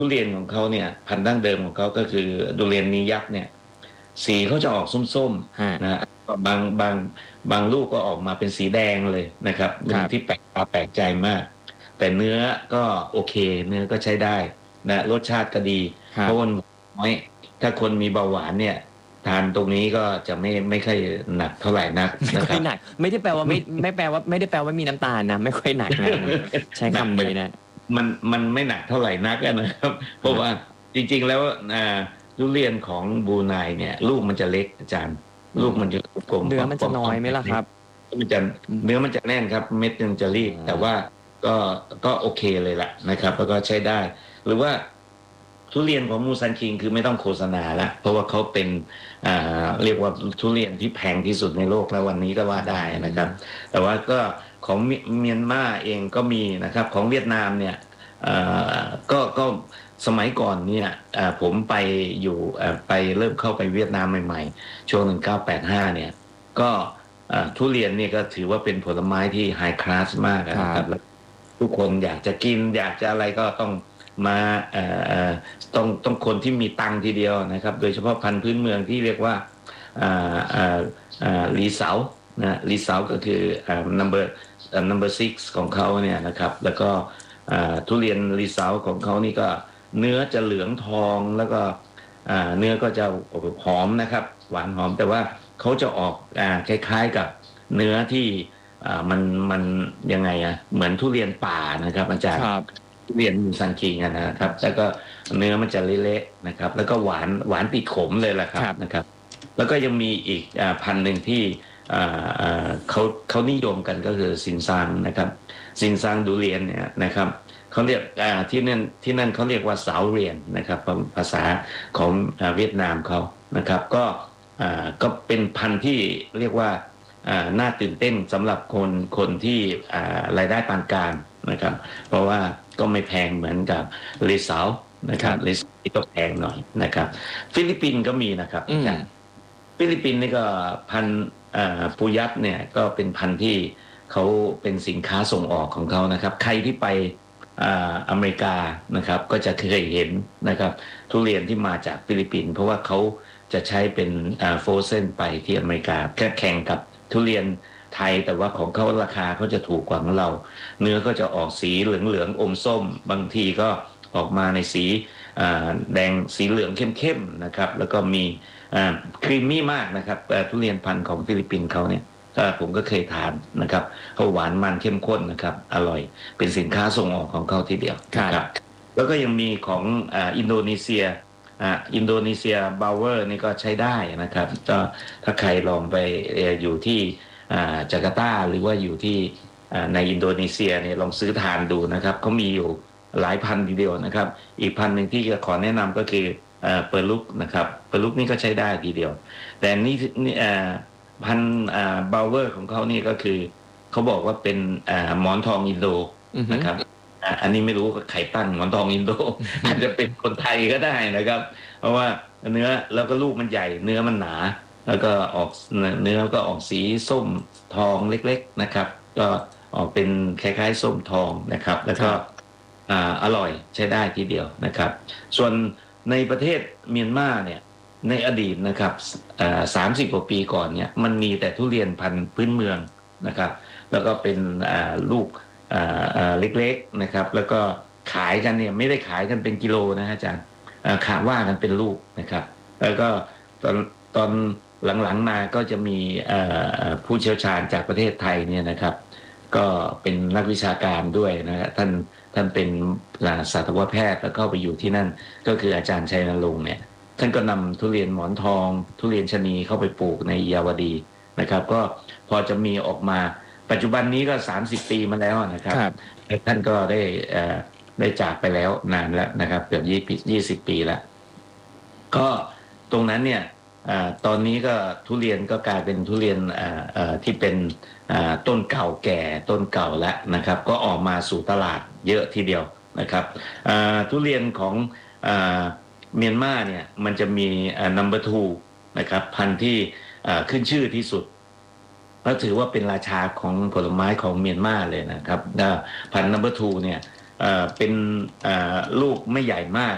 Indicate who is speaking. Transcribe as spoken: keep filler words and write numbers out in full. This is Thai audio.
Speaker 1: ทุเรียนของเขาเนี่ยพันธุ์ดั้งเดิมของเขาก็คือทุเรียนนียักษ์เนี่ยสีเขาจะออกส้ม
Speaker 2: ฮะ
Speaker 1: ๆนะบางบางบางลูกก็ออกมาเป็นสีแดงเลยนะครับ
Speaker 2: ค
Speaker 1: เป็น
Speaker 2: รับ
Speaker 1: ที่แปลกตาแปลกใจมากแต่เนื้อก็โอเคเนื้อก็ใช้ได้นะรสชาติก็ดี
Speaker 2: ครับ
Speaker 1: เพราะมันน้อยถ้าคนมีเบาหวานเนี่ยทานตรงนี้ก็จะไม่ไม่ค่อยหนักเท่าไหร่นัก
Speaker 2: ไม่
Speaker 1: นะครับ
Speaker 2: ค่อยหนักไม่ได้แปลว่าไม่ไม่แปลว่าไม่ได้แปลว่ามีน้ำตาลนะไม่ค่อยหนักนะใช้
Speaker 1: หนัก
Speaker 2: คำนี้นะ
Speaker 1: มันมันไม่หนักเท่าไหร่นักอะนะครับเพ
Speaker 2: ฮะ
Speaker 1: ราะว่าจริงๆแล้วอ่าทุเรียนของบรูไนเนี่ยลูกมันจะเล็กอาจารย์ลูกมันจะกลม
Speaker 2: เนื้อมันจะน้อยไหมล่ะครับ
Speaker 1: ๆมันจะเนื้อมันจะแน่นครับเม็ดมันจะรีบแต่ว่าก็ก็โอเคเลยล่ะนะครับแล้วก็ใช้ได้ หรือว่าทุเรียนของมูซันคิงคือไม่ต้องโฆษณาละเพราะว่าเขาเป็นอ่าเรียกว่าทุเรียนที่แพงที่สุดในโลกแล้ววันนี้ก็ว่าได้นะครับ แต่ว่าก็ของเมีเมียนมาเองก็มีนะครับของเวียดนามเนี่ยเอ่อก็ก็สมัยก่อนเนี่ยเอ่อผมไปอยู่เอ่อไปเริ่มเข้าไปเวียดนามใหม่ๆช่วงหนึ่งเก้าแปดห้าเนี่ยก็เอ่อทุเรียนเนี่ยก็ถือว่าเป็นผลไม้ที่ไฮคลาสมาก
Speaker 2: ครั
Speaker 1: นะครับแล้ว
Speaker 2: บ
Speaker 1: ทุกคนอยากจะกินอยากจะอะไรก็ต้องมาเอ่อเอ่อต้องต้องคนที่มีตังค์ทีเดียวนะครับโดยเฉพาะพันธุ์พื้นเมืองที่เรียกว่าอ่าอ่าอ่าลีเสา นะรีเซลก็คืออ่า number อ่า number six ของเขาเนี่ยนะครับแล้วก็อ่าทุเรียนรีเซลของเขานี่ก็เนื้อจะเหลืองทองแล้วก็อ่าเนื้อก็จะหอมนะครับหวานหอมแต่ว่าเขาจะออกอ่าคล้ายๆกับเนื้อที่อ่ามันมันยังไงอะเหมือนทุเรียนป่านะครับอาจารย์
Speaker 2: ครับ
Speaker 1: ทุเรียนมูซันคิงอะนะครับแล้วก็เนื้อมันจะเละๆนะครับแล้วก็หวานหวานติดขมเลยแหละครั
Speaker 2: ครับ
Speaker 1: บนะครับ แล้วก็ยังมีอีกอ่าพันธุ์หนึ่งที่อ่าอ่าเขาเขานิยมกันก็คือซินซางนะครับซินซางดูเรียนเนี่ยนะครับเขาเรียกอ่าที่นั่นที่นั่นเขาเรียกว่าสาวเรียนนะครับภาษาของอ่าเวียดนามเขานะครับก็อ่าก็เป็นพันธุ์ที่เรียกว่าอ่าน่าตื่นเต้นสำหรับคนคนที่อ่ารายได้ปานกลางนะครับเพราะว่าก็ไม่แพงเหมือนกับเลเซานะค
Speaker 2: ครับ
Speaker 1: รับเลเซาที่ต้องแพงหน่อยนะครับฟิลิปปินส์ก็มีนะครับ
Speaker 2: อืม
Speaker 1: อาจารย์ ฟิลิปปินส์นี่ก็พันธุ์อ่าปูยัดเนี่ยก็เป็นพันธุ์ที่เขาเป็นสินค้าส่งออกของเขานะครับใครที่ไปอ่าอเมริกานะครับก็จะเคยเห็นนะครับทุเรียนที่มาจากฟิลิปปินส์เพราะว่าเขาจะใช้เป็นอ่าโฟรเซนไปที่อเมริกาแค่แข่งกับทุเรียนไทยแต่ว่าของเขาราคาเขาจะถูกกว่าของเรา เนื้อก็จะออกสีเหลืองๆอมส้มบางทีก็ออกมาในสีอ่าแดงสีเหลืองเข้มๆนะครับแล้วก็มี อ่าครีมมี่มากนะครับเอ่อทุเรียนพันธุ์ของฟิลิปปินส์เขาเนี่ยเอ่อผมก็เคยทานนะครับเขาหวานมันเข้มข้นนะครับอร่อยเป็นสินค้าส่งออกของเขาทีเดียว
Speaker 2: ครับ
Speaker 1: นะครับแล้วก็ยังมีของอ่าอินโดนีเซียอ่าอินโดนีเซียบาวเวอร์นี่ก็ใช้ได้นะครับก็ถ้าใครลองไปเอ่ออยู่ที่อ่าจาการ์ตาหรือว่าอยู่ที่อ่าในอินโดนีเซียเนี่ยลองซื้อทานดูนะครับเขามีอยู่หลายพันทีเดียวนะครับอีกพันหนึ่งที่จะขอแนะนำก็คือ เอ่อเปอร์ลุกนะครับเปอร์ลุกนี่ก็ใช้ได้ทีเดียวแต่นี่นี่เอ่อพันอ่าบาวเวอร์ของเขานี่ก็คือเขาบอกว่าเป็นอ่าหมอนทองอินโด
Speaker 2: อือฮึ
Speaker 1: นะครับอ่าอันนี้ไม่รู้ว่าใครตั้งหมอนทองอินโดอาจจะเป็นคนไทยก็ได้นะครับ เพราะว่าเนื้อแล้วก็ลูกมันใหญ่เนื้อมันหนาแล้วก็ออกเนื้อก็ออกสีส้มทองเล็กๆนะครับก็ออกเป็นคล้ายๆส้มทองนะครับแล้วก็
Speaker 2: ครับ
Speaker 1: อ่าอร่อยใช้ได้ทีเดียวนะครับส่วนในประเทศเมียนมาเนี่ยในอดีตนะครับสามสิบกว่าปีก่อนเนี่ยมันมีแต่ทุเรียนพันธุ์พื้นเมืองนะครับแล้วก็เป็นอ่าลูกอ่าอ่าเล็กๆนะครับแล้วก็ขายกันเนี่ยไม่ได้ขายกันเป็นกิโลนะฮะอาจารย์อ่าขาว่ากันเป็นลูกนะครับแล้วก็ตอนตอนหลังๆมาก็จะมีเอ่อผู้เชี่ยวชาญจากประเทศไทยเนี่ยนะครับ ก็เป็นนักวิชาการด้วยนะฮะท่านท่านเป็นสัตวแพทย์แล้วก็ไปอยู่ที่นั่นก็คืออาจารย์ชัยนรงค์เนี่ยท่านก็นำทุเรียนหมอนทอง ทุเรียนชะนีเข้าไปปลูกในเยาวดีนะครับก็พอจะมีออกมาปัจจุบันนี้ก็สามสิบปีมาแล้วนะครับ
Speaker 2: ครับ
Speaker 1: ท่านก็ได้เอ่อได้จากไปแล้วนานแล้วนะครับเกือบยี่ยี่สิบปีแล้ว ก็ตรงนั้นเนี่ยอาตอนนี้ก็ทุเรียนก็กลายเป็นทุเรียนอ่าอ่าที่เป็นอ่าต้นเก่าแก่ต้นเก่าแล้วนะครับก็ออกมาสู่ตลาดเยอะทีเดียวนะครับอ่าทุเรียนของอ่าเมียนมาเนี่ยมันจะมีอ่า number two นะครับพันธุ์ที่อ่าขึ้นชื่อที่สุดแล้วถือว่าเป็นราชาของผลไม้ของเมียนมาเลยนะครับพันธุ์ number two เนี่ยเอ่อเป็นอ่าลูกไม่ใหญ่มาก